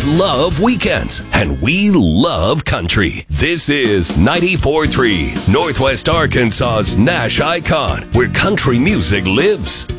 love weekends, and we love country. This is 94.3 Northwest Arkansas's Nash Icon, where country music lives.